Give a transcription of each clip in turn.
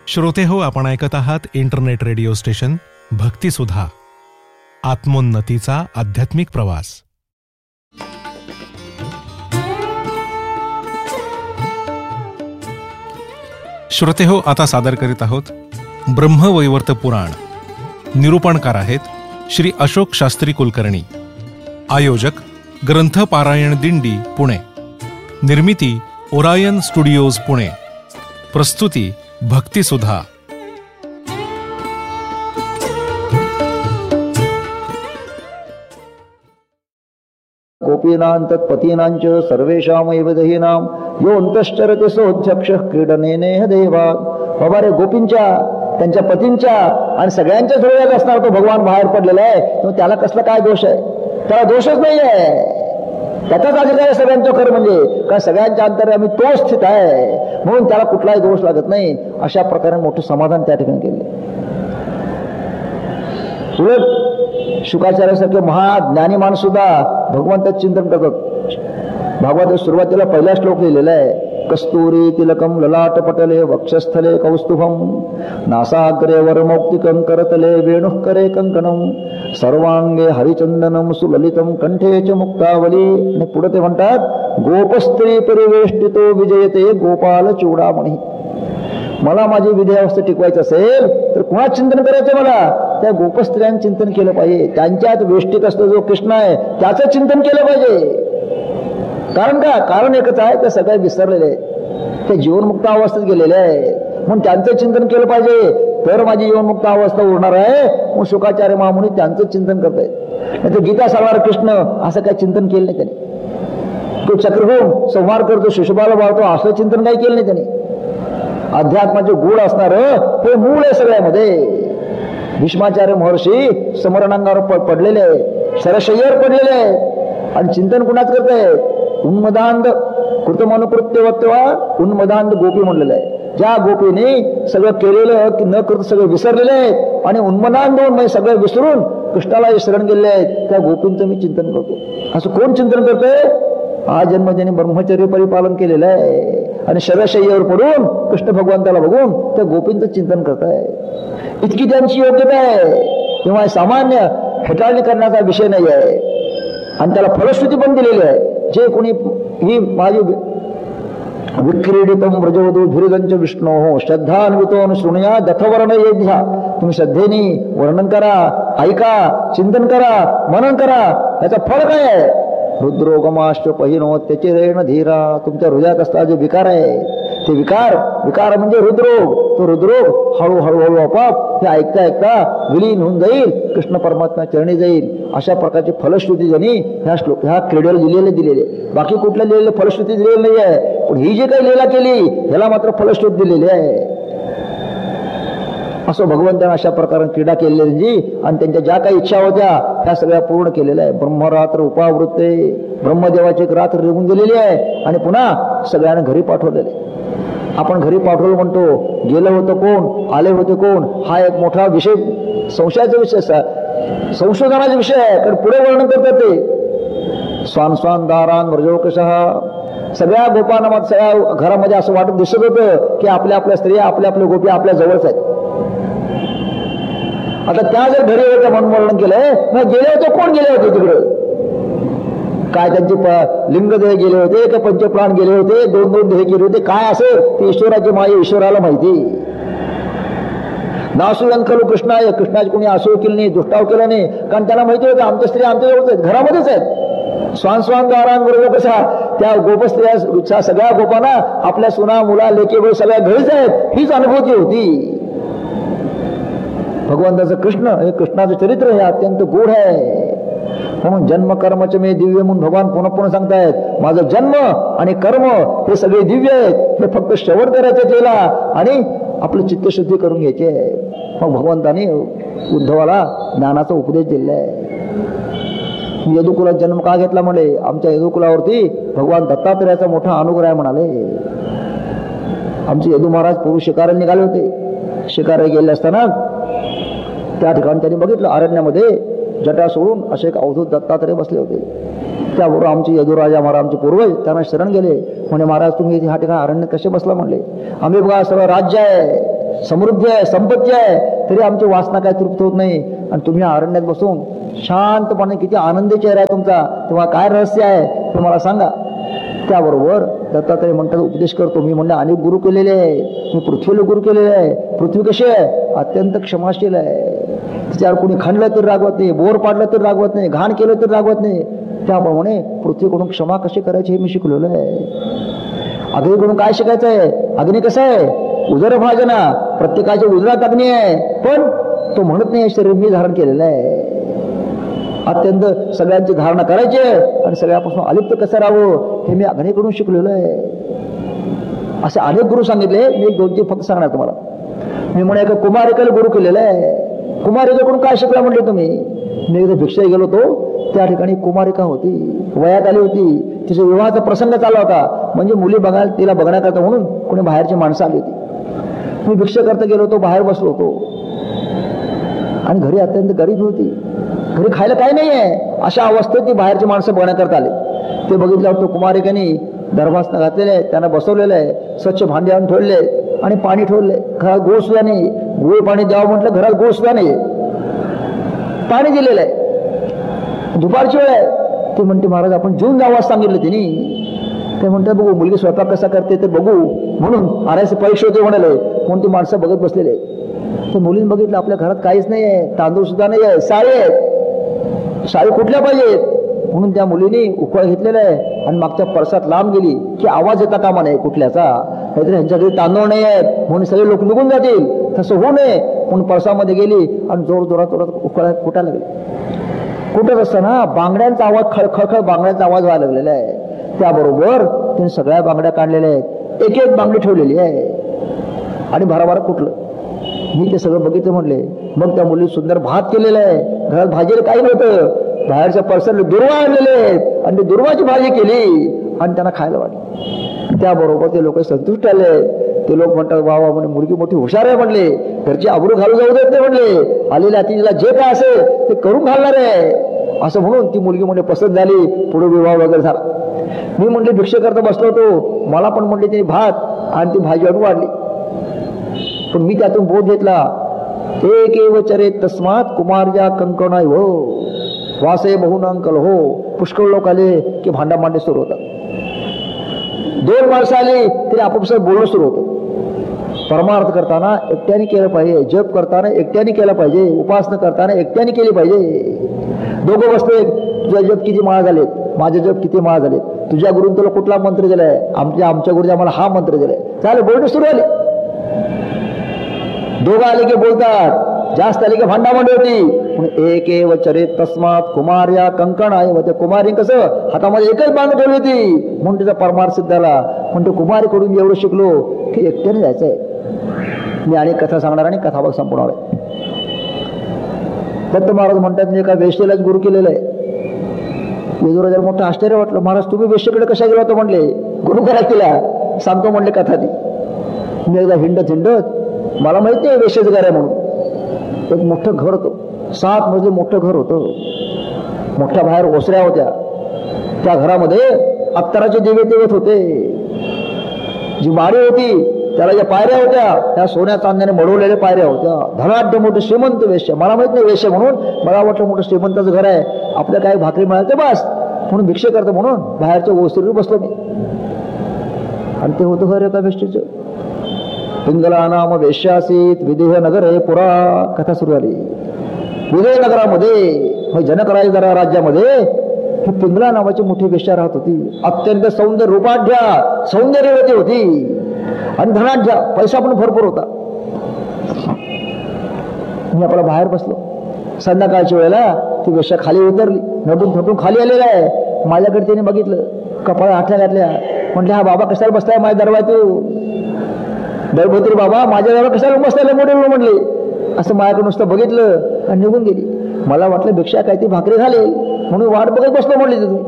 श्रोते हो, आपण ऐकत आहात इंटरनेट रेडिओ स्टेशन भक्तिसुधा, आत्मोन्नतीचा आध्यात्मिक प्रवास. श्रोते हो, आता सादर करीत आहोत ब्रह्मवैवर्त पुराण. निरूपणकार आहेत श्री अशोक शास्त्री कुलकर्णी. आयोजक ग्रंथ पारायण दिंडी पुणे. निर्मिती ओरायन स्टुडिओज पुणे. प्रस्तुती भक्तिसुधा. गोपीनां तत्पतीनांच सर्वेषामैव दहीनां यो अंतश्चरते सोऽध्यक्षः क्रीडनेनेह देवात्. बाबा रे, गोपींच्या, त्यांच्या पतींच्या आणि सगळ्यांच्याच हृदयात असणार तो भगवान बाहेर पडलेला आहे. तर त्याला कसला काय दोष आहे? त्याला दोषच नाही आहे. त्याचाच अधिकार आहे सगळ्यांचं खरं म्हणजे, कारण सगळ्यांच्या अंतर्यामी तो स्थित आहे, म्हणून त्याला कुठलाही दोष लागत नाही. अशा प्रकारे मोठं समाधान त्या ठिकाणी केलं. उलट शुकाचार्यासारखे महाज्ञानी माणूस सुद्धा भगवंताचं चिंतन करतात. भागवतात सुरुवातीला पहिला श्लोक लिहिलेला आहे, कस्तुरी तिलकम ललाट पटले वक्षस्थले कौस्तुभम नासाग्रे वरमौक्तिकं करतले वेणुः करे कंकणम सर्वांगे हरिचंदनम सुललितम कंठे च मुक्तावली. आणि पुढे ते म्हणतात, गोपस्त्री परिवेष्टितो विजयते गोपाल चूडामणी. मला माझी विद्यावस्था टिकवायचं असेल तर कुणा चिंतन करायचं? मला त्या गोपस्त्रियांचं चिंतन केलं पाहिजे. त्यांच्यात वेष्टीत असतो जो कृष्ण आहे त्याचं चिंतन केलं पाहिजे. कारण का? कारण एकच आहे, ते सगळे विसरलेले आहेत, ते जीवनमुक्त अवस्थेत गेलेले आहे, म्हणून त्यांचं चिंतन केलं पाहिजे. तर माझी जीवनमुक्त अवस्था उरणार आहे. म्हणून शुकाचार्य महामुनी त्यांचं चिंतन करतायत. नाही तर गीता सारणार कृष्ण असं काही चिंतन केलं नाही त्यांनी. तो चक्रव्यूह संहार करतो, शिशुपाला वाळतो, असं चिंतन काही केलं नाही त्यांनी. अध्यात्माचे गुण असणार हे मूळ आहे सगळ्यामध्ये. भीष्माचार्य महर्षी समरणांगावर पडलेले आहे, शरशय्यावर पडलेले आहे, आणि चिंतन कुणाच करताय? उन्मदांध कृतमनुकृत्यवत्वा उन्मदांध गोपी म्हणलेलं आहे. ज्या गोपीने सगळं केलेलं न करता सगळं विसरलेले आहेत आणि उन्मदांध होऊन म्हणजे सगळं विसरून कृष्णाला शरण गेलेले आहेत, त्या गोपींचं मी चिंतन करतो. असं कोण चिंतन करतंय? हा जन्म ज्याने ब्रह्मचर्य परिपालन केलेलं आहे आणि शरशय्यावर पडून कृष्ण भगवंताला बघून त्या गोपींचं चिंतन करताय. इतकी त्यांची योग्यता आहे. तेव्हा सामान्य हेटाळणी करण्याचा विषय नाही आहे, आणि त्याला फलश्रुती पण दिलेली आहे. जे कोणी ही माझी विक्रीडितम व्रजवधू भिरुदंच विष्णो श्रद्धान्वितो शृणुया दथवर्ण येध्या. तुम्ही श्रद्धेने वर्णन करा, ऐका, चिंतन करा, मनन करा. याचं फळ काय आहे? रुद्रोगमाश्च पहिनो त्याचे रेण धीरा. तुमच्या हृदयात असता जे विकार आहे ते विकार म्हणजे हृदरोग. तो हृदरोग हळूहळू आपोआप हे ऐकता ऐकता विलीन होऊन जाईल, कृष्ण परमात्मा चरणी जाईल. अशा प्रकारची फलश्रुती ज्यांनी ह्या क्रीडेला दिलेले. बाकी कुठल्या लिहिलेले फलश्रुती दिलेली नाही आहे, पण ही जी काही लीला केली ह्याला मात्र फलश्रुती दिलेली आहे. असं भगवंताने अशा प्रकारे क्रीडा केलेली आणि त्यांच्या ज्या काही इच्छा होत्या ह्या सगळ्या पूर्ण केलेल्या आहे. ब्रह्मरात्र उपावृत्ते, ब्रह्मदेवाची एक रात्र निघून गेलेली आहे आणि पुन्हा सगळ्यांना घरी पाठवलेले. आपण घरी पाठवलं म्हणतो, गेलं होतं कोण, आले होते कोण, हा एक मोठा विषय, संशयाचा विषय, संशोधनाचा विषय आहे. कारण पुढे वर्णन करतात ते स्वान स्वान दारान व्रजोकशः. सगळ्या गोपांना सगळ्या घरामध्ये असं वाटत दिसत होतं की आपल्या आपल्या स्त्रिया, आपल्या आपल्या गोपी आपल्या जवळच आहेत. आता त्या जर घरी होत्या म्हणून वर्णन केलंय, मग गेले होते कोण, गेले होते तिकडे काय? त्यांचे लिंगदेह गेले होते का पंचप्राण गेले होते, दोन देह गेले होते, काय असेल ते ईश्वराची माया ईश्वराला माहिती. नासूयन खलु कृष्णाय, कृष्णाची कोणी आसूळ केली नाही, दुष्टाव केला नाही, कारण त्याला माहिती होतं आमच्या स्त्रिया आमच्या जवळच आहेत, घरामध्येच आहेत. स्वान स्वान दारांबरोबर कशा त्या गोपस्त्रिया सगळ्या गोपांना आपल्या सुना मुला लेकी सगळ्या घरीच आहेत, हीच अनुभूती होती. भगवंताचं कृष्ण हे कृष्णाचं चरित्र हे अत्यंत गूढ आहे. म्हणून जन्म कर्मच मे दिव्य म्हणून भगवान पुन्हा पुन्हा सांगतायत, माझं जन्म आणि कर्म हे सगळे दिव्य आहेत. हे फक्त श्रवण करायचं केला आणि आपलं चित्तशुद्धी करून घ्यायची आहे. मग भगवंताने उद्धवाला ज्ञानाचा उपदेश दिलेला आहे. यदुकुलात जन्म का घेतला म्हणे? आमच्या यदुकुलावरती भगवान दत्तात्रयाचा मोठा अनुग्रह म्हणाले. आमचे यदू महाराज पूर्वी शिकारायला निघाले होते. शिकारायला गेले असताना त्या ठिकाणी त्यांनी बघितलं अरण्यामध्ये जटा सोडून असे एक अवधूत दत्तात्रय बसले होते. त्याबरोबर आमचे यदुराजा महाराज आमचे पूर्वज त्यांना शरण गेले. म्हणे महाराज तुम्ही ह्या ठिकाणी अरण्य कसे बसला म्हणले? आम्ही बघा सगळं राज्य आहे, समृद्धी आहे, संपत्ती आहे, तरी आमची वासना काय तृप्त होत नाही. आणि तुम्ही अरण्यात बसून शांतपणे किती आनंदी चेहरा आहे तुमचा, तेव्हा काय रहस्य आहे ते मला सांगा. त्याबरोबर दत्तात्रय म्हणतात, उपदेश करतो मी. म्हणलं अनेक गुरु केलेले आहे मी, पृथ्वीला गुरु केलेले आहे. पृथ्वी कशी आहे? अत्यंत क्षमाशील आहे. तिच्यावर कोणी खणलं तरी रागवत नाही, बोर पाडलं तरी रागवत नाही, घाण केलं तरी रागवत नाही. त्याप्रमाणे पृथ्वीकडून क्षमा कशी करायची हे मी शिकलेलं आहे. अग्नीकडून काय शिकायचं आहे? अग्नी कसं आहे? उदर भाजना, प्रत्येकाच्या उदरात अग्नी आहे, पण तो म्हणत नाही शरीर मी धारण केलेलं आहे. अत्यंत सगळ्यांची धारणा करायची आणि सगळ्यापासून अलिप्त कसं राहावं हे मी अग्नीकडून शिकलेलं आहे. असे अनेक गुरु सांगितले. मी 2-3 फक्त सांगणार तुम्हाला. मी म्हणे एका कुमारिकेला गुरु केलेलं आहे. कुमारिकेकडून काय शिकला म्हटले तुम्ही? मी एकदा भिक्षा गेलो होतो, त्या ठिकाणी कुमारिका होती, वयात आली होती, तिचा विवाहाचा प्रसंग चालला होता. म्हणजे मुली बघायला तिला बघण्याकरता म्हणून कोणी बाहेरची माणसं आली होती. मी भिक्षा करता गेलो होतो, बाहेर बसलो होतो आणि घरी अत्यंत गरीब होती, घरी खायला काही नाही आहे. अशा अवस्थेत ती बाहेरची माणसं बघण्याकरता आले. ते बघितल्यावर तो कुमारिकांनी दरभासनं घातलेले आहे, त्यांना बसवलेलं आहे, स्वच्छ भांडे आणून ठेवले आणि पाणी ठेवले. घरात गोळ सुद्धा नाही. गोळ पाणी द्यावं म्हटलं, घरात गोळ सुद्धा नाही, पाणी दिलेलं आहे. दुपारची वेळ आहे. ते म्हणते महाराज आपण जेवून जावं सांगितलं तिने. ते म्हणतात बघू मुलगी स्वयंपाक कसा करते ते बघू म्हणून आणायचे पैसे होते म्हणाले. म्हणून ती माणसं बघत बसलेले. ते मुलीने बघितलं आपल्या घरात काहीच नाही आहे, तांदूळ सुद्धा नाही आहे, साळी आहेत. साळी कुठल्या पाहिजेत म्हणून त्या मुलीने उकळ घेतलेला आहे आणि मागच्या परसात लांब गेली की आवाज येता कामा नाही कुठल्याचा. नाहीतर ह्यांच्या घरी तांदूळ नाही आहेत म्हणून सगळे लोक निघून जातील, तसं होऊ नये म्हणून परसामध्ये गेली आणि जोर जोरात उकळ फुटायला लागली. कुठत असताना बांगड्यांचा आवाज, खळखळ बांगड्यांचा आवाज व्हायला लागलेला आहे. त्याबरोबर तिने सगळ्या बांगड्या काढलेल्या आहेत, एक एक बांगडी ठेवलेली आहे आणि भराभरा कुठलं. मी ते सगळं बघितलं म्हणले. मग त्या मुली सुंदर भात केलेला आहे, घरात भाजीला काही नव्हतं, बाहेरच्या पर्सनला दुर्वा आणलेले आहेत आणि ते दुर्वाची भाजी केली आणि त्यांना खायला वाटली. त्याबरोबर ते लोक संतुष्ट आले. ते लोक म्हणतात वा वा म्हणे मुलगी मोठी हुशार आहे म्हणले, घरची आबरू घालू जाऊ देत नाही म्हणले, आलेल्या अतिथीला जे काय असेल ते करून घालणार आहे असं म्हणून ती मुलगी म्हणजे पसंत झाली. पुढे विवाह वगैरे झाला. मी म्हणले भिक्षा करता बसलो होतो, मला पण म्हणले तिने भात आणि ती भाजी आणून वाढली. पण मी त्यातून बोध घेतला, एक एव चरे तस्मात कुमार्या कंकणाय हो वासे बहुनांकल हो. पुष्कळ लोक आले की भांडा मांडे सुरू होतात. 2 माणसं आली तरी आपोआप बोलणं सुरू होतं. परमार्थ करताना एकट्याने केलं पाहिजे, जप करताना एकट्याने केलं पाहिजे, उपासना करताना एकट्याने केली पाहिजे. दोघं बसले, तुझा जप किती माळा झालेत, माझे जप किती माळा झालेत, तुझ्या गुरुन तुला कुठला मंत्र दिलाय, आमच्या गुरुने आम्हाला हा मंत्र दिलाय. चालेल बोलणं सुरू आले. दोघं आले की बोलतात, जास्त आले की भांडा मांडी होती. एक एव चरित तस्मात कुमार्या कंकण आहे. व त्या कुमारी कसं हातामध्ये एकच बांध ठेवली होती म्हणून तिचा परमार्थ सिद्ध झाला. म्हणतो कुमारीकडून एवढं शिकलो की एकट्याने जायचंय. मी अनेक कथा सांगणार आणि कथाभाग संपवणार आहे. दत्त महाराज म्हणतात मी एका वेश्येलाच गुरु केलेलं आहे. येजोराजाला मोठं आश्चर्य वाटलं. महाराज तुम्ही वेश्येकडे कशा गेला होता म्हणले. गुरु करा केला सांगतो म्हणले कथा ती. मी एकदा हिंडत मला माहिती आहे वेश्येचं घर आहे म्हणून. एक मोठं घर होतं, 7 मजले मोठं घर होतं. मोठ्या बाहेर ओसऱ्या होत्या. त्या घरामध्ये अत्तराचे दिवे तेवत होते. जी माडी होती त्याला ज्या पायऱ्या होत्या त्या सोन्या चांद्याने मडवलेल्या पायऱ्या होत्या. धनाढ्य मोठं श्रीमंत वेश्य. मला माहित नाही वेश्य म्हणून, मला वाटलं मोठं श्रीमंताचं घर आहे, आपल्या काही भाकरी मिळाल तर बस म्हणून भिक्षा करतो म्हणून बाहेरच्या ओसरीवर बसलो मी. आणि ते होतं घर एका वेश्येचं. पिंगला नाम वेश्यासीत विदेह नगर हे पुरा. कथा सुरू झाली. विदेह नगरामध्ये जनक राज्यामध्ये पिंगला नावाची मोठी वेश्या राहत होती. अत्यंत सौंदर्य रूपाढ्या सौंदर्यवती होती आणि धनाढ्य, पैसा पण भरपूर होता. मी आपला बाहेर बसलो. संध्याकाळच्या वेळेला ती वेश्या खाली उतरली, नटून थटून खाली आलेला आहे. माझ्याकडे तिने बघितलं, कपाळात आठ्या घातल्या. म्हटले हा बाबा कशाला बसताय माझ्या दरवाजात. दरबोत्री बाबा माझ्या दरवाजा कशाला बसताय मोठे म्हटले. असं माझ्याकडे नुसतं बघितलं आणि निघून गेली. मला वाटलं भिक्षा काय ती भाकरी घालेल म्हणून वाट बघत बसलो म्हटले. तिथून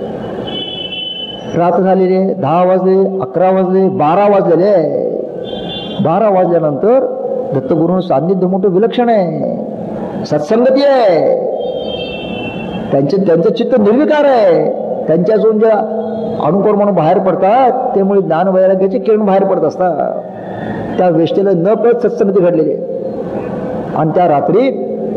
रात्र झालेले 10 वाजले, 11 वाजले, 12 वाजलेले. 12 वाजल्यानंतर दत्तगुरूंचं सान्निध्य मोठं विलक्षण आहे, सत्संगती आहे. त्यांचं चित्त निर्विकार आहे. त्यांच्यातून ज्या अणुकर म्हणून बाहेर पडतात त्यामुळे ज्ञान वैराग्याचे किरण बाहेर पडत असतात. त्या वेष्टेला न कळत सत्संगती घडलेली आहे. आणि त्या रात्री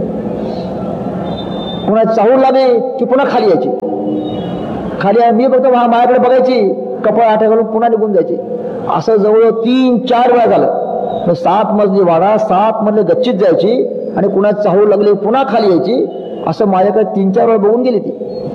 पुन्हा चाहूल लागली की पुन्हा खाली यायची. खाली मी फक्त माझ्याकडे बघायची, कपाळ आठ्या घालून पुन्हा निघून जायची. असं जवळ 3-4 वेळा झालं. 7 मजली वाडा, 7 मजले गच्चीत जायची आणि पुन्हा चाहूल लागली पुन्हा खाली यायची. असं माझ्याकडे 3-4 वेळा बघून गेली ती.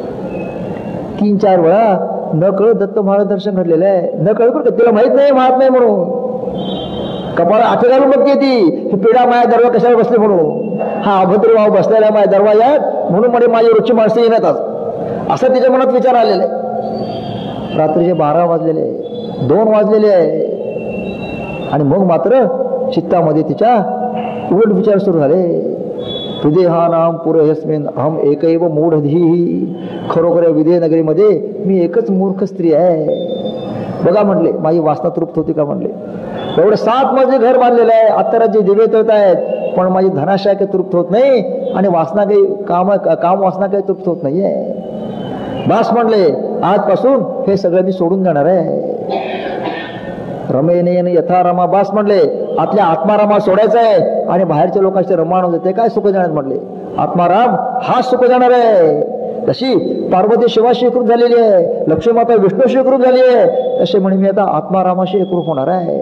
3-4 वेळा न कळत दत्त महाराज दर्शन घडलेलं आहे. न कळत बरं का, तिला माहित नाही महात्मा आहे म्हणून. कपाळ आठे घालून बघते ती, ही पिढा माया दरवा कशाला बसले म्हणून. हा अभद्र भाव बसलेला माया दरवाजात म्हणून म्हणे माझी रोजची माणसं येणारच, असं तिच्या मनात विचार आलेला आहे. रात्रीचे 12 वाजलेले, 2 वाजलेले आहे. आणि मग मात्र चित्तामध्ये तिच्या उलट विचार सुरू झाले. विदेहानाम पुरयस्मिन अहम एकैव मूढधी. खरोखर या विदेह नगरीमध्ये मी एकच मूर्ख स्त्री आहे. बघा म्हटले, माझी वासना तृप्त होती का म्हटले. एवढं 7 मजली घर बांधलेलं आहे, अत्तराचे दिवे तळत आहेत, पण माझी धनाशय काही तृप्त होत नाही आणि वासना काही काम वासना काही तृप्त होत नाहीये. बास म्हणले, आजपासून हे सगळं मी सोडून जाणार आहे. रमेनेन यथा रमा. बास म्हणले, आपल्या आत्मारामा सोडायचा आहे आणि बाहेरच्या लोकांचे रमान होते ते काय सुख जाणार म्हटले. आत्माराम हा सुख जाणार आहे. तशी पार्वती शिवाशी एकरूप झालेली आहे, लक्ष्मी माता विष्णूशी एकरूप झाली आहे, तसे म्हणे मी आता आत्मारामाशी एकरूप होणार आहे.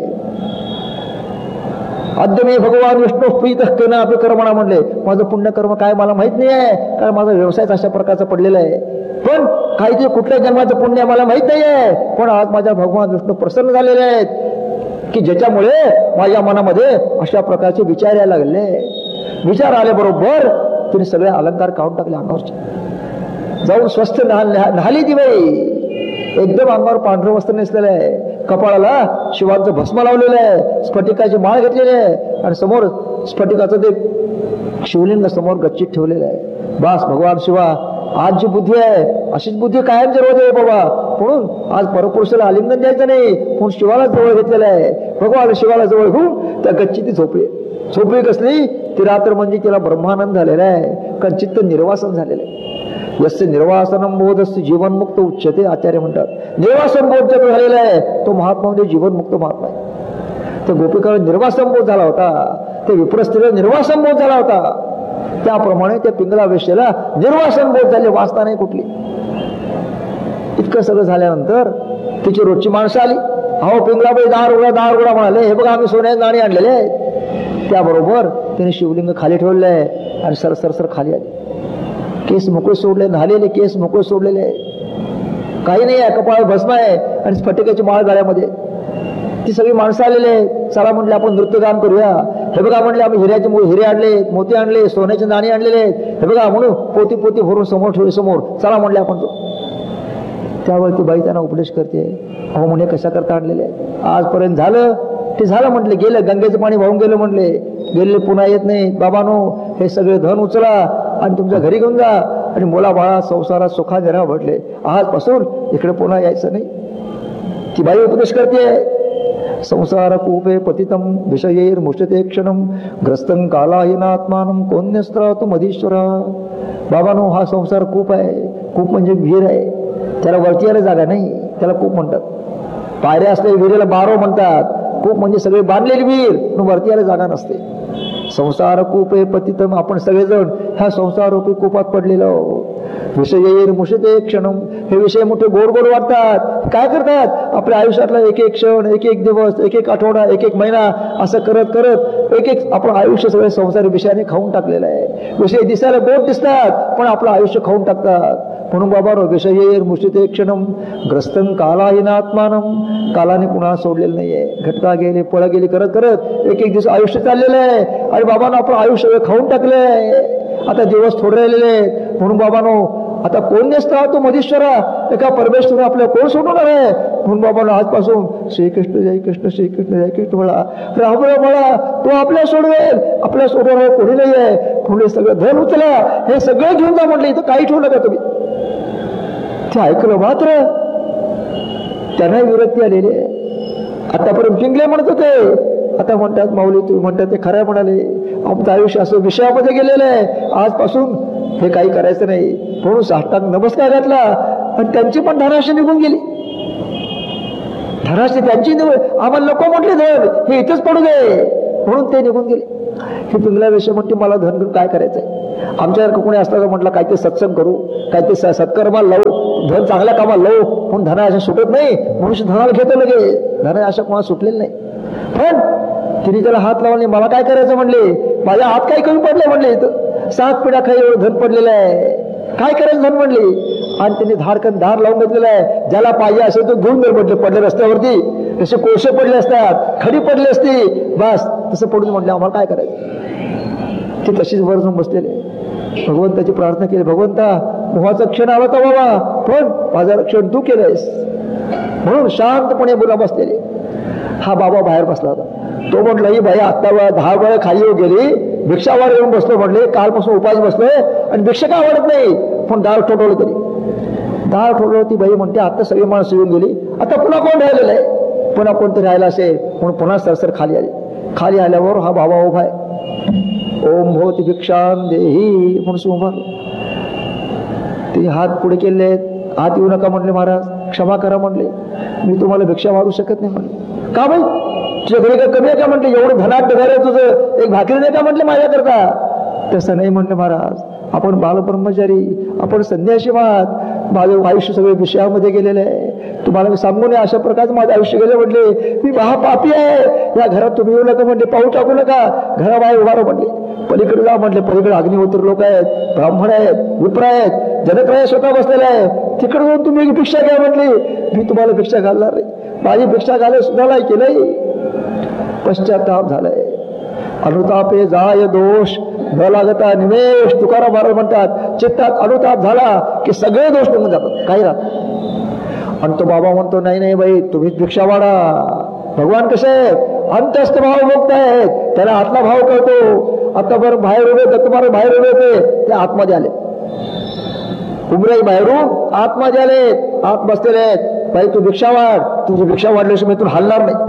अद्य मी भगवान विष्णू प्रीत केना आपले कर्मणा म्हणले. माझं पुण्यकर्म काय मला माहित नाही आहे, कारण माझा व्यवसायच अशा प्रकारचा पडलेला आहे. पण काहीतरी कुठल्या जन्माचं पुण्य मला माहित नाही आहे, पण आज माझ्या भगवान विष्णू प्रसन्न झालेले आहेत की ज्याच्यामुळे माझ्या मनामध्ये अशा प्रकारचे विचार यायला लागले. विचार आल्याबरोबर तिने सगळे अलंकार काढून टाकले अंगावरचे. जाऊन स्वस्थ न्हाली ती बाई. एकदम अंगावर पांढरं वस्त्र नेसलेलं आहे, कपाळाला शिवांचं भस्म लावलेलं आहे, स्फटिकाची माळ घेतलेली आहे आणि समोर स्फटिकाचं ते शिवलिंग समोर गच्चीत ठेवलेलं आहे. बास भगवान शिवा, आज जी बुद्धी आहे अशीच बुद्धी कायम जरूर आहे बाबा. म्हणून आज परपुरुषाला आलिंगन द्यायचं नाही, म्हणून शिवाला जवळ घेतलेलं आहे. भगवान शिवाला जवळ घेऊन त्या गच्चीत झोपली. झोपली कसली ती रात्र म्हणजे तिला ब्रह्मानंद झालेला आहे, कारण चित्त निर्वासन झालेलं आहे. यस्य निर्वासनम बोधस्य जीवनमुक्त उच्चते. आचार्य म्हणतात निर्वासन बोध ज्याचा झालेला आहे तो महात्मा म्हणजे जीवनमुक्त महात्मा आहे. त्या गोपिकाला निर्वासन बोध झाला होता, त्या विप्रस्त्रीला निर्वासन बोध झाला होता, त्याप्रमाणे त्या पिंगला वेश्येला निर्वासन बोध झाले, वासना नाही कुठली. इतकं सगळं झाल्यानंतर तिची रोजची माणसं आली. अहो पिंगलाबाई दार उघडा म्हणाले, हे बघा आम्ही सोन्याचे नाणी आणलेले आहेत. त्याबरोबर तिने शिवलिंग खाली ठेवलेलं आहे आणि सरसर खाली आली. केस मोकळे सोडले, न्हालेले केस मोकळे सोडलेले आहे, काही नाही आहे, कपाळ भस्म आहे आणि स्फटिकाची माळ गळ्यामध्ये. ती सगळी माणसं आलेले आहेत. चला म्हटले आपण नृत्यगान करूया. हे बघा म्हणले आम्ही हिरे आणले, मोती आणले, सोन्याचे नाणी आणलेले आहेत. हे बघा म्हणून पोती भरून समोर ठेवले समोर. चला म्हणले आपण तो. त्यावेळी ती बाई त्यांना उपदेश करते. अहो म्हणे कशा करता आणलेले आजपर्यंत झालं ते झालं म्हटले, गेलं गंगेचं पाणी वाहून गेलं म्हटले, गेले पुन्हा येत नाही. बाबानो हे सगळे धन उचला आणि तुमच्या घरी घेऊन जा आणि मुला बाळा संसारात सुखाने राहा म्हटले. आजपासून इकडे पुन्हा यायचं नाही. ती बाई उपदेश करते. संसार कूपे पतितम विषयैर मुष्यते क्षणम ग्रस्तं कालाहीनात्मानं कोण्यस्त्रातु मधीश्वरा. बाबानो हा संसार कूप आहे. कूप म्हणजे विहीर आहे, त्याला वरती यायला जागा नाही, त्याला कूप म्हणतात. पायऱ्या असलेल्या विहिरीला बारो म्हणतात. कूप म्हणजे सगळे बांधलेली विहीर, पण वरती यायला जागा नसते. संसार कूपे पतितम. आपण सगळेजण ह्या संसार रूपी कूपात पडलेलो. विषयैर मुष्यते क्षणम. हे विषय मोठे गोड वाटतात. काय करतात आपल्या आयुष्यातला एक क्षण, एक दिवस, एक आठवडा, एक महिना असं करत करत एक आपण आयुष्य सगळे संसारी विषयाने खाऊन टाकलेलं आहे. विषय दिसायला गोड दिसतात पण आपलं आयुष्य खाऊन टाकतात. म्हणून बाबा विषयैर मुष्यते क्षणम ग्रस्तं कालाहीनात्मानं. कालाने कुणाला सोडलेलं नाहीये. घटका गेले पळ गेली करत करत एक दिवस आयुष्य चाललेलं आहे आणि बाबांनो आपण आयुष्य खाऊन टाकलंय. आता दिवस थोडे राहिलेले आहेत. म्हणून बाबांनो आता कोण नसता तो मधीश्वरा, एका परमेश्वर आपल्याला कोण सोडवणार आहे. म्हणून बाबांनो आजपासून श्रीकृष्ण जय कृष्ण श्रीकृष्ण जय कृष्ण म्हणा, राम म्हणा, तो आपल्याला सोडवेल. आपल्याला सोडवणार कोणी नाही आहे. म्हणून सगळं धन उचला, हे सगळं घेऊन जा म्हटलं, इथं काही ठेवू नका तुम्ही. ते ऐकलं मात्र त्यांना विरक्ती आलेली आहे. आतापर्यंत पिंगले म्हणत होते, आता म्हणतात माऊली तुम्ही म्हणतात ते खरं म्हणाले. आमचं आयुष्य असं विषयामध्ये गेलेलं आहे, आजपासून हे काही करायचं नाही. म्हणून साष्टांग नमस्कार घातला आणि त्यांची पण धनाशी निघून गेली. धनाची त्यांची निवड, आम्हाला नको म्हटले धन, हे इथंच पडू दे म्हणून ते निघून गेले. हे पिंगला विषय म्हणते मला धन घेऊन काय करायचंय. आमच्यासारखं कोणी असलं तर म्हटलं काहीतरी सत्संग करू, काहीतरी सत्कर्माला लावू, धन चांगल्या कामाला लावू, म्हणून धना अशा सुटत नाही. मनुष्य धनाला घेतो लगे, धना अशा कोणाला सुटलेलं नाही. पण तिने त्याला हात लावले, मला काय करायचं म्हणले, माझ्या हात काय कमी पडले म्हणले, इथं 7 पिढ्या खाई एवढं धन पडलेलं आहे, काय करायचं धन म्हणले. आणि त्यांनी धाडकन धार लावून घेतलेलं आहे, ज्याला पाहिजे असेल तो घेऊन जर म्हटले, पडले रस्त्यावरती तसे कोळसे पडले असतात, खडी पडली असती, बस तसं पडून म्हटलं आम्हाला काय करायचं. ते तशीच वर जाऊन बसलेले भगवंताची प्रार्थना केली, भगवंता मोहाचा क्षण आला तर बाबा, पण माझं रक्षण तू केलंयस म्हणून शांतपणे बोला बसलेले. हा बाबा बाहेर बसला होता. तो म्हटलं ही बाई आत्ता 10 वेळा खाली गेली, भिक्षावर येऊन बसलो म्हटले, कालपासून उपास बसलोय आणि भिक्षा का आवडत नाही, पण दार ठोठवलं तरी. दार ठोठवलं, ती बाई म्हणते आता सगळी माणसं येऊन गेली, आता पुन्हा कोण राहिलेलं आहे, पुन्हा कोणतरी राहिलं असेल म्हणून पुन्हा सरसर खाली आली. खाली आल्यावर हा बाबा उभा आहे, ओम भोवती भिक्षां देही म्हणून उभा. तिने हात पुढे केले, आत येऊ नका म्हटले, महाराज क्षमा करा म्हटले, मी तुम्हाला भिक्षा मारू शकत नाही म्हटले. का बाई तुझ्या घरी काय कमी आहे का म्हटले, एवढं धनाट घर आहे तुझं, एक भाकरी नाही का म्हटले माझ्याकरता. तसं नाही म्हटले महाराज, आपण बालब्रह्मचारी, आपण संन्यासी आहात, माझं आयुष्य सगळे विषयामध्ये गेलेलं आहे, तुम्हाला मी सांगू नये अशा प्रकारचं माझं आयुष्य गेलं म्हटले, मी महापापी आहे, या घरात तुम्ही येऊ नका म्हटले, पाहू टाकू नका, घराबाहेर उभारो म्हटले, पलीकडे जा म्हटले, पलीकडे अग्निहोत्र लोक आहेत, ब्राह्मण आहेत, विप्र आहेत, जनकराय स्वतः बसलेले आहे, तिकडे जाऊन तुम्ही भिक्षा घ्या म्हटली, मी तुम्हाला भिक्षा घालणार नाही, माझी भिक्षा घालाय सुद्धा नाही केलंय. पश्चाताप झालाय, अनुतापे जाय दोष न लागता निमेष, तुकाराम महाराज म्हणतात, चित्तात अनुताप झाला की सगळे दोष निघून जातात, काही राहत. आणि तो बाबा म्हणतो नाही नाही बाई तुम्हीच भिक्षा वाढा, भगवान कसे आहेत, अंतस्थ भाव मुक्त आहेत, त्याला आतला भाव कळतो. आता बरं बाहेर उभे दत्त महाराज बाहेर उभे होते, ते आतमध्ये आले, उमराई बाहेरून आतमध्ये आले, आत बसलेले आहेत, बाई तू भिक्षा वाढ, तुझी भिक्षा वाढल्याशिवाय तू हलणार नाही.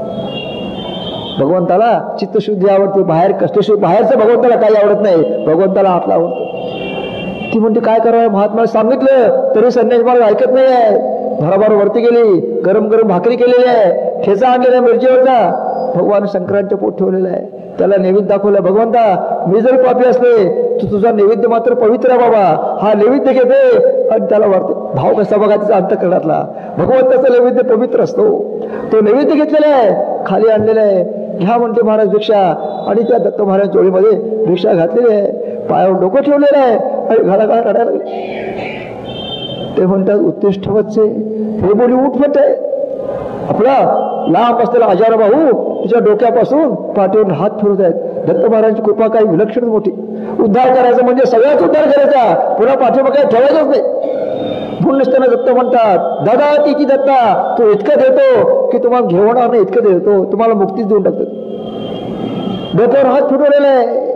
भगवंताला चित्तशुद्धी आवडते, बाहेर कष्टशुद्धी, बाहेरचं भगवंताला काही आवडत नाही, भगवंताला आतला आवडतो. ती म्हणते काय करावं, महात्माला सांगितलं तरी संन्यास महाराज ऐकत नाही आहे. भराभर वरती गेली, गरम गरम भाकरी केलेली आहे, ठेचा आणलेला मिरचीवरचा, भगवान शंकरांचे पोट ठेवलेलं आहे, त्याला नैवेद्य दाखवलं. भगवंता मी जरी पापी असले तू तुझा नैवेद्य मात्र पवित्र आहे बाबा, हा नैवेद्य घेते आणि त्याला वाढते. भाव कसा बघा तिचा अंतःकरणातला, भगवंताचा नैवेद्य पवित्र असतो. तो नैवेद्य घेतलेला आहे, खाली आणलेला आहे, घ्या म्हणते महाराज भिक्षा, आणि त्या दत्त महाराज चोळीमध्ये भिक्षा घातलेली आहे, पायावर डोकं ठेवलेलं आहे आणि घाला रडायला लागले. ते म्हणतात उत्तिष्ठ वत्से, हे बोली उठफट आहे. आपला लांब असलेला आजार भाऊ तिच्या डोक्यापासून पाठीवर हात फिरत आहेत. दत्त महाराजांची कृपा काही विलक्षण मोठी. उद्धार करायचा म्हणजे सगळ्याच उद्धार करायचा, पुन्हा पाठीमागे काही ठेवायचंच नाही. म्हणून नसताना दत्त म्हणतात दादा ती दत्ता, तो इतकं देतो की तुम्हाला घेवणार नाही, इतकं देतो तुम्हाला मुक्तीच देऊन टाकतो. डोक्यावर हात फिरवलेला आहे.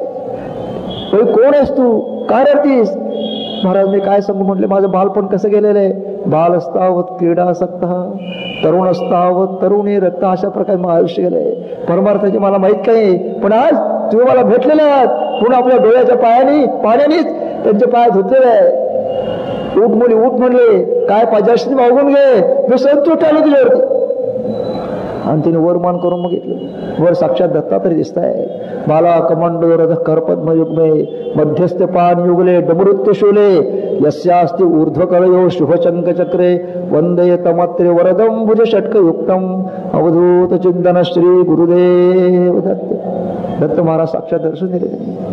कोण आहेस तू, काय रडतीस. महाराज मी काय सांगू म्हटले, माझं बालपण कसं गेलेलं आहे. बाल असतावत क्रीडासक्त, तरुण असतावत तरुणी रक्त, अशा प्रकारे माझं आयुष्य गेलंय. परमार्थाची मला माहित काही, पण आज तुम्ही मला भेटलेले आहात, पुन्हा आपल्या डोळ्याच्या पाण्यानेच त्यांचे पाय धुतलेले आहे. उठ मुली उठ म्हणले, काय पाहिजे मागून घे, मी संतुष्ट आलो तुझ्यावरती. आणि तिने वर मान करून मग घेतलं. वर साक्षात दत्तात्रय दिसताय. बाला कमांडो रथ करपद्म युग्मे, मध्यस्थ पान युगले डमरुत्य शोले, यस्यास्ति ऊर्ध्वकलयो शुभचंक चक्रे, वंदे तमत्रे वरदम भुज षटक युक्तम, अवधूत चिंतन श्री गुरुदेव दत्त. दत्त महाराज साक्षात दर्शन दिले.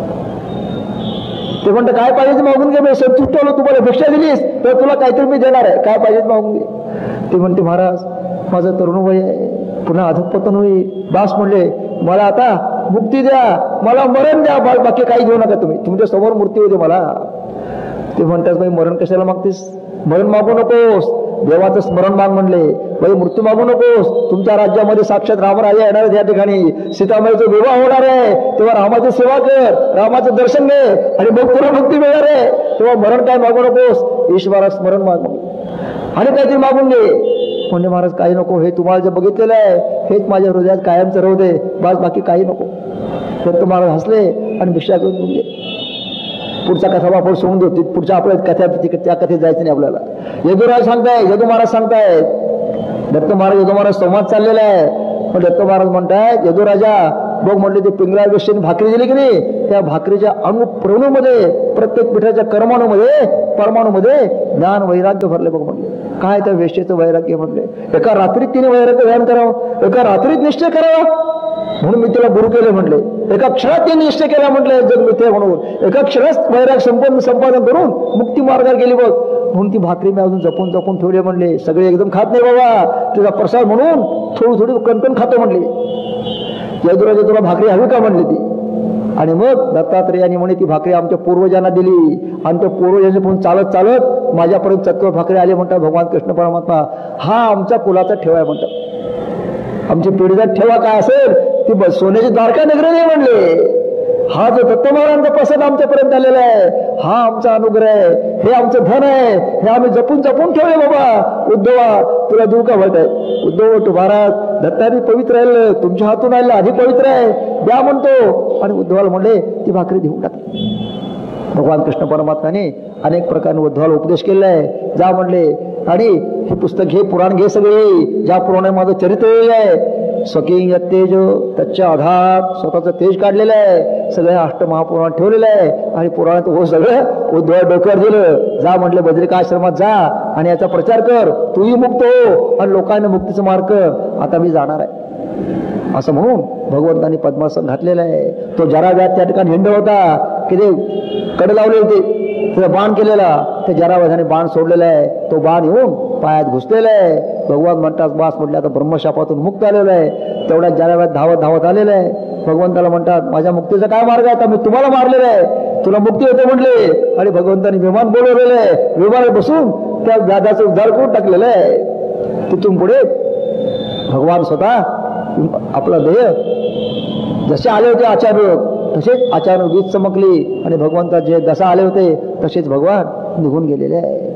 ते म्हणतात काय पाहिजे मागून घे, मी संतुष्ट आलो, तुम्हाला भिक्षा दिलीस तर तुला काहीतरी मी देणार आहे, काय पाहिजे मागून घे. ते म्हणते महाराज माझं तरुण वय आहे, पुन्हा अधपतन होईल, बास म्हणले, मला आता मुक्ती द्या, मला मरण द्या, बाकी काही घेऊ नका तुम्ही, तुमच्या समोर मूर्ती होते मला. ते म्हणतात बाई मरण कशाला मागतेस, मरण मागू नकोस, देवाचं स्मरण माग म्हणले. बाई मृत्यू मागू नकोस, तुमच्या राज्यामध्ये साक्षात रामराजा येणार आहे, या ठिकाणी सीतामाईचा विवाह होणार आहे, तेव्हा रामाची सेवा कर, रामाचं दर्शन घे आणि मग तुला मुक्ती मिळणार आहे, तेव्हा मरण काय मागू नकोस, ईश्वरा स्मरण माग आणि काहीतरी मागून घे. म्हणजे महाराज काही नको, हे तुम्हाला जे बघितलेलं आहे हेच माझ्या हृदयात कायमचं राहू दे, बस बाकी काही नको. तर महाराज हसले आणि भिक्षा घेऊन गेले. पुढचा कथा आपण सोडून देऊ, पुढच्या आपल्या कथा त्या कथेत जायचं नाही आपल्याला. यदुराज सांगताय, यदू महाराज सांगतायत दत्त महाराज यदू महाराज संवाद चाललेला आहे. पण दत्त महाराज म्हणतायत यदू राजा बघ म्हटले ते पिंगळा वेश्येने भाकरी दिली की नाही, त्या भाकरीच्या अणुप्रवणूमध्ये प्रत्येक पिठाच्या कर्माणूमध्ये परमाणूमध्ये ज्ञान वैराग्य भरले बघ म्हटले. काय त्या वेश्येचं वैराग्य म्हटले. एका रात्रीत तिने वैराग्य ध्यान करावं, एका रात्रीत निश्चय करावा म्हणून मी तिला गुरु केले म्हटले. एका क्षणात तिने निश्चय केला म्हटले जग मिथ्या म्हणून, एका क्षणात वैराग संपादन करून मुक्ती मार्गावर गेली बघ. म्हणून ती भाकरी मी अजून जपून जपून ठेवली म्हणले. सगळे एकदम खात नाही बाबा, तुझा प्रसाद म्हणून थोडी थोडी कणकण खातो म्हणले. यदुराजे तुला भाकरी हवी का म्हणली ती. आणि मग दत्तात्रेयाने म्हणे ती भाकरी आमच्या पूर्वजांना दिली आणि त्या पूर्वजांचे पण चालत चालत माझ्यापर्यंत चतुर भाकरी आले म्हणतात भगवान कृष्ण परमात्मा. हा आमचा कुलाचा ठेवा आहे म्हणतात. आमची पिढीचा ठेवा काय असेल ती सोन्याची द्वारका नगरी नाही म्हणले. हा जो दत्त महाराजांचा प्रसाद आमच्यापर्यंत आलेला आहे हा आमचा अनुग्रह आहे, हे आमचं धन आहे, हे आम्ही जपून जपून ठेवले बाबा. उद्धवा तुला दूर का वाटत आहे. उद्धव तू महाराज दत्तानी पवित्र राहिलं, तुमच्या हातून राहिलं अधिक पवित्र आहे, द्या म्हणतो. आणि उद्धवाला म्हणले ती भाकरी देऊन टाकली. भगवान कृष्ण परमात्म्याने अनेक प्रकारे उद्धवाला उपदेश केलेला आहे. जा म्हणले आणि हे पुस्तक घे, पुराण घे सगळे, ज्या पुराणात माझं चरित्र आहे. स्वकीय तेज त्याच्या आधार स्वतःचं तेज काढलेलं आहे, सगळ्या अष्टमहापुराणात ठेवलेलं आहे. आणि पुराणात हो सगळं उद्धव डोक्यावर दिलं. जा म्हटलं बद्रिका आश्रमात जा आणि याचा प्रचार कर, तूही मुक्त हो आणि लोकांना मुक्तीचा मार्ग. आता मी जाणार आहे असं म्हणून भगवंतांनी पद्मासन घातलेलं आहे. तो जरा व्याध त्या ठिकाणी हिंड होता की ते कडे लावले होते, त्याचा बाण केलेला, ते जरावधाने बाण सोडलेला आहे. तो बाण येऊन पायात घुसलेला आहे. भगवान म्हणतात बास म्हटलं आता ब्रह्मशापातून मुक्त आलेलो आहे. तेवढ्या जराव्यात धावत धावत आलेलं आहे. भगवंताला म्हणतात माझ्या मुक्तीचा काय मार्ग आहे, आता मी तुम्हाला मारलेला आहे, तुला मुक्ती होते म्हटले. आणि भगवंतानी विमान बोलवलेलं आहे, विमानात बसून त्या व्याधाचं उद्धार करून टाकलेलं आहे. तिथून पुढे भगवान स्वतः आपला देह जसे आले होते अचानक तसेच अचानक वीज चमकली आणि भगवंता जे जसा आले होते तसेच भगवान निघून गेलेले आहे.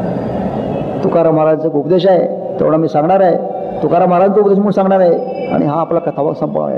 तुकाराम महाराजांचा उपदेश आहे तेवढा मी सांगणार आहे. तुकाराम महाराजांचा उपदेश म्हणून सांगणार आहे आणि हा आपला कथा संपवणार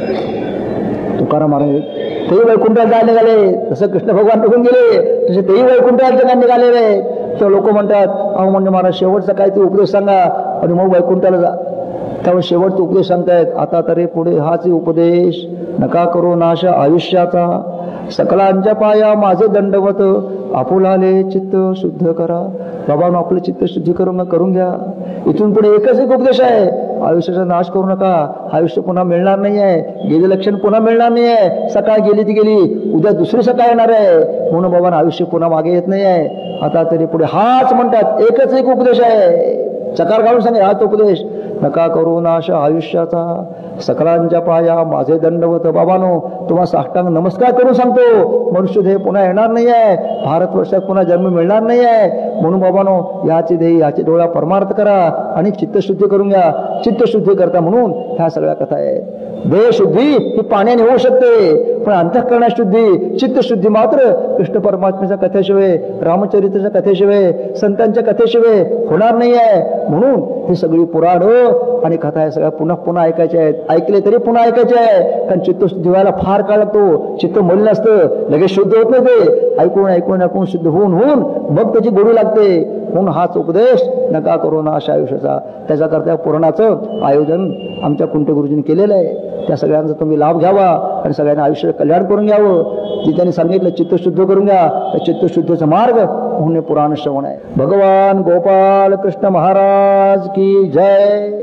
आहे. तुकाराम महाराज तेही वैकुंठात जायला निघाले, जसं कृष्ण भगवान निघून गेले तसे तेही वैकुंठात जगात निघालेले आहेत. तर लोक म्हणतात अहो म्हणजे महाराज शेवटचा काय ते उपदेश सांगा आणि मग वैकुंठाला जा. त्यामुळे शेवटचा उपदेश सांगतायत. आता तरी पुढे हाच उपदेश नका करू नाश आयुष्याचा, सकलांच्या पाया माझे दंडवत, आपुलाले चित्त शुद्ध करा. बाबांनो आपलं चित्त शुद्धी करून घ्या. इथून पुढे एकच एक उपदेश आहे, आयुष्याचा नाश करू नका. आयुष्य पुन्हा मिळणार नाही आहे, गेले लक्षण पुन्हा मिळणार नाही आहे. सकाळ गेली ती गेली, उद्या दुसरी सकाळ येणार आहे. म्हणून बाबांना आयुष्य पुन्हा मागे येत नाही आहे. आता तरी पुढे हाच म्हणतात एकच एक उपदेश आहे. चकार घालून सांगे हाच उपदेश नका करू नाश आयुष्याचा, सकलांच्या पाया माझे दंडवत. बाबानो तुम्हाला साष्टांग नमस्कार करून सांगतो, मनुष्य देह पुन्हा येणार नाही आहे, भारतवर्षात पुन्हा जन्म मिळणार नाही आहे. म्हणून बाबानो याची देही याची डोळा परमार्थ करा आणि चित्तशुद्धी करून घ्या. चित्तशुद्धी करता म्हणून ह्या सगळ्या कथा आहेत. देह शुद्धी ही पाण्याने होऊ शकते, पण अंतःकरणा शुद्धी चित्तशुद्धी मात्र कृष्ण परमात्म्याच्या कथेशिवाय, रामचरित्राच्या कथेशिवाय, संतांच्या कथेशिवाय होणार नाही आहे. म्हणून ही सगळी पुराण आणि कथा या सगळ्या पुन्हा पुन्हा ऐकायच्या आहेत. ऐकले तरी पुन्हा ऐकायचे आहे, कारण चित्तशुद्धी व्हायला फार काळ लागतो. चित्त मलिन असतं, लगेच शुद्ध होत नाही. ते ऐकून ऐकून ऐकून शुद्ध होऊन मग त्याची गोडी लागते. म्हणून हाच उपदेश नका करू नाश आयुष्याचा. त्याच्याकरता पुराणाचं आयोजन आमच्या कुंटे गुरुजींनी केलेलं आहे. त्या सगळ्यांचा तुम्ही लाभ घ्यावा आणि सगळ्यांना आयुष्य कल्याण करून घ्यावं. जे त्यांनी सांगितलं चित्तशुद्ध करून घ्या, त्या चित्तशुद्धीचा मार्ग म्हणून पुराण श्रवण आहे. भगवान गोपाल कृष्ण महाराज की जय.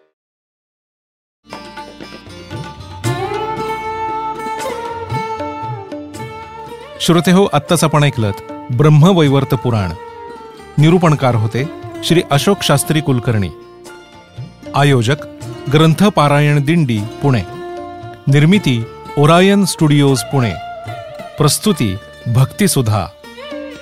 श्रोतेहो, आत्ताच आपण ऐकलत ब्रह्मवैवर्त पुराण. निरूपणकार होते श्री अशोक शास्त्री कुलकर्णी. आयोजक ग्रंथ पारायण दिंडी पुणे. निर्मिती ओरायन स्टुडिओज पुणे. प्रस्तुती भक्तिसुधा.